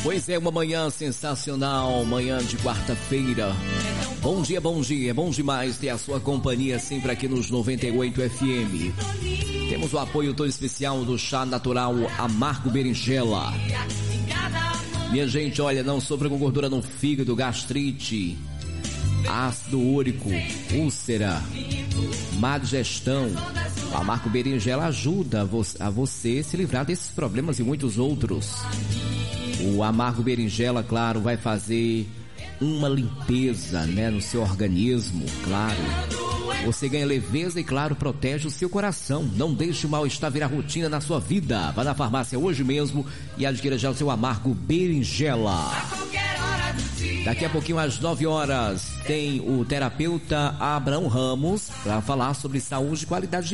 Pois é, uma manhã sensacional, manhã de quarta-feira. Bom dia, bom dia. É bom demais ter a sua companhia sempre aqui nos 98 FM. Temos o apoio todo especial do chá natural Amargo Berinjela. Minha gente, olha, não sofra com gordura no fígado, gastrite, ácido úrico, úlcera, má digestão. O Amargo Berinjela ajuda a você se livrar desses problemas e muitos outros. O Amargo Berinjela, claro, vai fazer uma limpeza, né, no seu organismo, claro. Você ganha leveza e, claro, protege o seu coração. Não deixe o mal-estar virar rotina na sua vida. Vá na farmácia hoje mesmo e adquira já o seu Amargo Berinjela. Daqui a pouquinho, às 9 horas, tem o terapeuta Abraão Ramos para falar sobre saúde e qualidade de